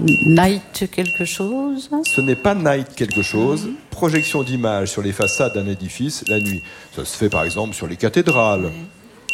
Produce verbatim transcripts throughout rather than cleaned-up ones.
Night quelque chose. Ce n'est pas night quelque chose. Oui. Projection d'images sur les façades d'un édifice la nuit. Ça se fait par exemple sur les cathédrales. Oui.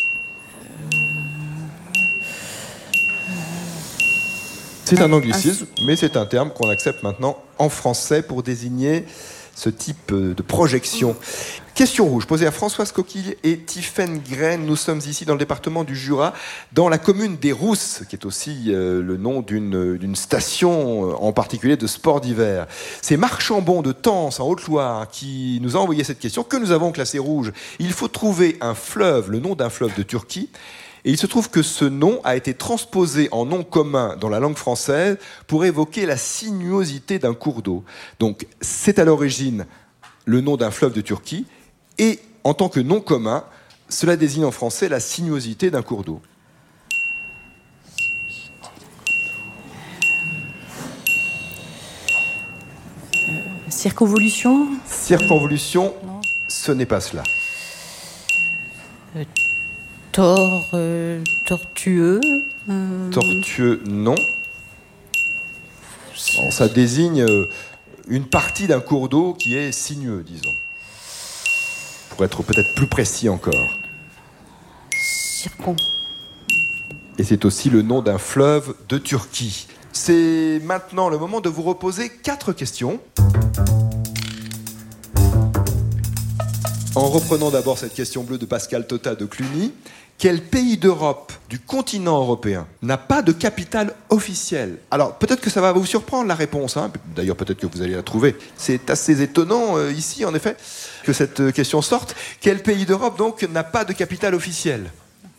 C'est un anglicisme, mais c'est un terme qu'on accepte maintenant en français pour désigner ce type de projection. Question rouge, posée à Françoise Coquille et Tiffaine Graine. Nous sommes ici dans le département du Jura, dans la commune des Rousses, qui est aussi euh, le nom d'une, d'une station, euh, en particulier de sport d'hiver. C'est Marc Chambon de Tence, en Haute-Loire, qui nous a envoyé cette question, que nous avons classée rouge. Il faut trouver un fleuve, le nom d'un fleuve de Turquie. Et il se trouve que ce nom a été transposé en nom commun dans la langue française pour évoquer la sinuosité d'un cours d'eau. Donc, c'est à l'origine le nom d'un fleuve de Turquie, et en tant que nom commun, cela désigne en français la sinuosité d'un cours d'eau. Euh, circonvolution ? Circonvolution, non. Ce n'est pas cela. Euh, tor, euh, tortueux euh... Tortueux, non. Bon, ça désigne une partie d'un cours d'eau qui est sinueux, disons. Pour être peut-être plus précis encore. Circon. Et c'est aussi le nom d'un fleuve de Turquie. C'est maintenant le moment de vous reposer quatre questions. En reprenant d'abord cette question bleue de Pascal Tota de Cluny. Quel pays d'Europe, du continent européen, n'a pas de capitale officielle ? Alors, peut-être que ça va vous surprendre, la réponse. Hein. D'ailleurs, peut-être que vous allez la trouver. C'est assez étonnant, euh, ici, en effet, que cette question sorte. Quel pays d'Europe, donc, n'a pas de capitale officielle ?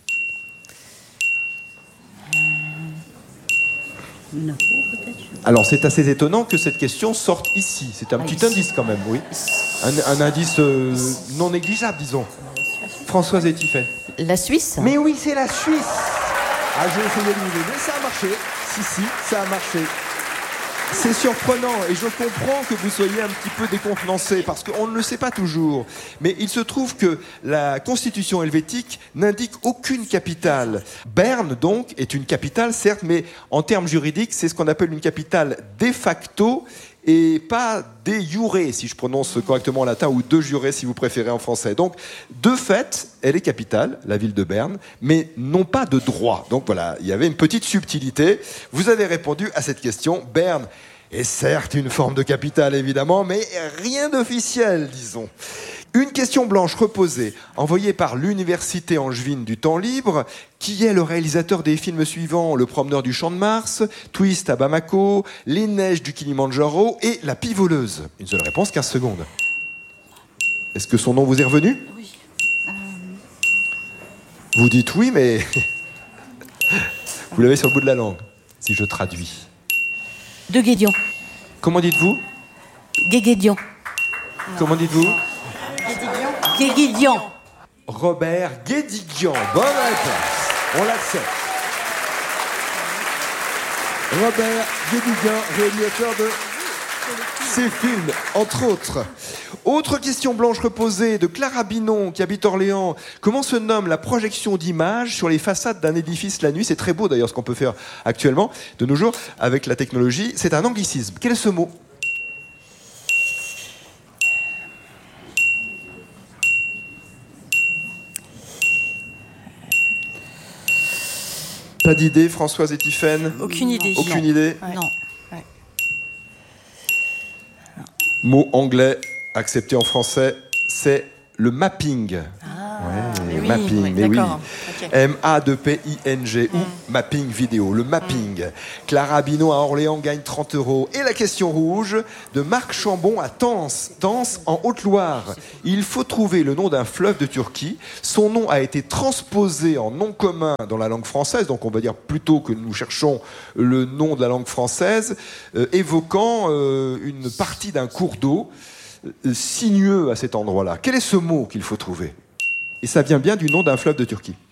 Non, peut-être. Alors, c'est assez étonnant que cette question sorte ici. C'est un ah, petit ici. indice, quand même, oui. Un, un indice euh, non négligeable, disons. Françoise et Tiffaine. La Suisse ? Mais oui, c'est la Suisse. Ah, j'ai essayé de vous aider, ça a marché. Si, si, ça a marché. C'est surprenant et je comprends que vous soyez un petit peu décontenancé parce qu'on ne le sait pas toujours. Mais il se trouve que la Constitution helvétique n'indique aucune capitale. Berne, donc, est une capitale, certes, mais en termes juridiques, c'est ce qu'on appelle une capitale de facto et pas de jure, si je prononce correctement en latin, ou de jure, si vous préférez en français. Donc, de fait, elle est capitale, la ville de Berne, mais non pas de droit. Donc voilà, il y avait une petite subtilité. Vous avez répondu à cette question. Berne est certes une forme de capitale, évidemment, mais rien d'officiel, disons. Une question blanche reposée, envoyée par l'Université angevine du temps libre. Qui est le réalisateur des films suivants ? Le promeneur du Champ de Mars, Twist à Bamako, Les neiges du Kilimandjaro et La pivoleuse. Une seule réponse, quinze secondes. Est-ce que son nom vous est revenu ? Oui. Euh... Vous dites oui, mais vous l'avez sur le bout de la langue, si je traduis. De Guédion. Comment dites-vous ? Guéguédion. Comment dites-vous ? Guéguédion. Robert Guédiguian. Bonne réponse. On l'accepte. Robert Guédiguian, réalisateur de ces films, entre autres. Autre question blanche reposée de Clara Binon, qui habite Orléans. Comment se nomme la projection d'images sur les façades d'un édifice la nuit ? C'est très beau d'ailleurs ce qu'on peut faire actuellement, de nos jours, avec la technologie. C'est un anglicisme. Quel est ce mot ? Pas d'idée, Françoise et Tiffaine ? Aucune idée. Aucune non. idée ? Ouais. Non. Ouais. Non. Mot anglais accepté en français, c'est le mapping. Ah, ouais, mais oui, mapping, oui, mais oui. Okay. M A P I N G, mm. ou mapping vidéo, le mapping. Mm. Clara Binon à Orléans gagne trente euros. Et la question rouge de Marc Chambon à Tence, Tence en Haute-Loire. Il faut trouver le nom d'un fleuve de Turquie. Son nom a été transposé en nom commun dans la langue française, donc on va dire plutôt que nous cherchons le nom de la langue française, euh, évoquant euh, une partie d'un cours d'eau euh, sinueux à cet endroit-là. Quel est ce mot qu'il faut trouver ? Et ça vient bien du nom d'un fleuve de Turquie.